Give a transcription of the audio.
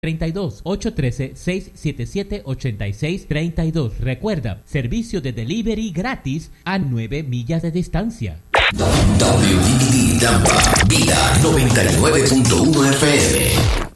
32 813-677-8632. Recuerda, servicio de delivery gratis a 9 millas de distancia. WDD Tampa, Vida 99.1 FM.